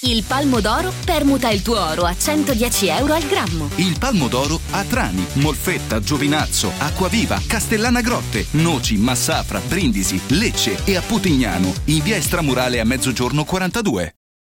Il Palmo d'Oro permuta il tuo oro a 110 euro al grammo. Il Palmo d'Oro a Trani, Molfetta, Giovinazzo, Acquaviva, Castellana Grotte, Noci, Massafra, Brindisi, Lecce e a Putignano, in via Estramurale a Mezzogiorno 42.